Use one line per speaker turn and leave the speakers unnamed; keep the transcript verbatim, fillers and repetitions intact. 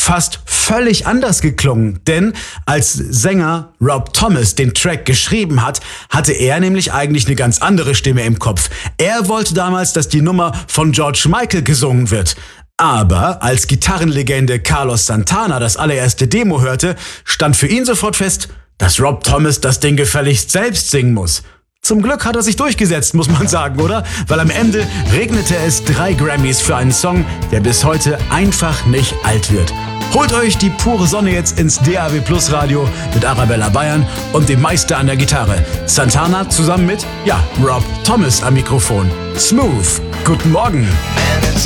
fast völlig anders geklungen. Denn als Sänger Rob Thomas den Track geschrieben hat, hatte er nämlich eigentlich eine ganz andere Stimme im Kopf. Er wollte damals, dass die Nummer von George Michael gesungen wird. Aber als Gitarrenlegende Carlos Santana das allererste Demo hörte, stand für ihn sofort fest, dass Rob Thomas das Ding gefälligst selbst singen muss. Zum Glück hat er sich durchgesetzt, muss man sagen, oder? Weil am Ende regnete es drei Grammys für einen Song, der bis heute einfach nicht alt wird. Holt euch die pure Sonne jetzt ins D A B Plus Radio mit Arabella Bayern und dem Meister an der Gitarre. Santana zusammen mit, ja, Rob Thomas am Mikrofon. Smooth. Guten Morgen.